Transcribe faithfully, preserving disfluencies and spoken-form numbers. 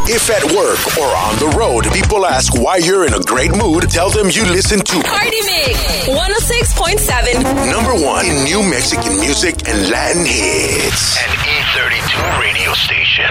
If at work or on the road, people ask why you're in a great mood, tell them you listen to Party Mix one oh six point seven. Number one in new Mexican music and Latin hits. An E thirty-two radio station.